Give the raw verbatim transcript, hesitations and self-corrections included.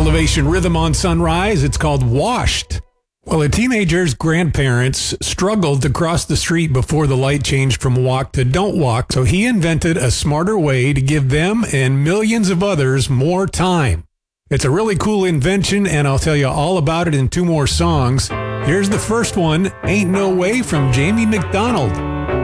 Elevation Rhythm on Sunrise. It's called Washed. Well, a teenager's grandparents struggled to cross the street before the light changed from walk to don't walk, so he invented a smarter way to give them and millions of others more time. It's a really cool invention, and I'll tell you all about it in two more songs. Here's the first one, Ain't No Way from Jamie McDonald.